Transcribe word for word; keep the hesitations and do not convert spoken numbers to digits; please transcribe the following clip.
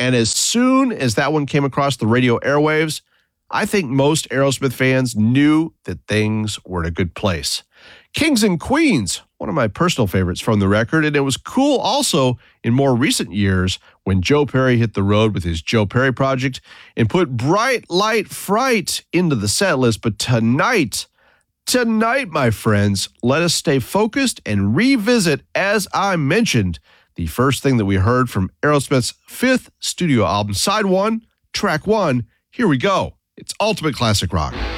And as soon as that one came across the radio airwaves, I think most Aerosmith fans knew that things were in a good place. Kings and Queens, one of my personal favorites from the record, and it was cool also in more recent years when Joe Perry hit the road with his Joe Perry project and put Bright Light Fright into the set list. But tonight, tonight, my friends, let us stay focused and revisit, as I mentioned, the first thing that we heard from Aerosmith's fifth studio album, Side One, Track One. Here we go. It's Ultimate Classic Rock.